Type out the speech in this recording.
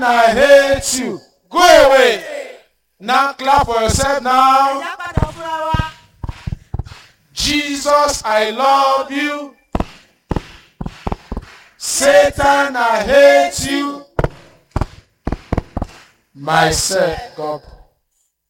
I hate you. Go away. Now clap for yourself now. Jesus, I love you. Satan, I hate you. Myself, God.